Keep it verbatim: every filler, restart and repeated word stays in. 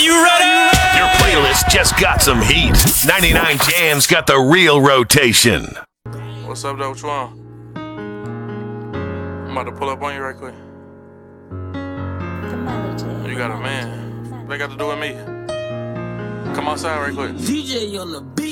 you ready? Your playlist just got some heat. ninety-nine Jams got the real rotation. What's up, though? What you want? I'm about to pull up on you right quick. You got a man. What they got to do with me? Come outside right quick. D J on the beat.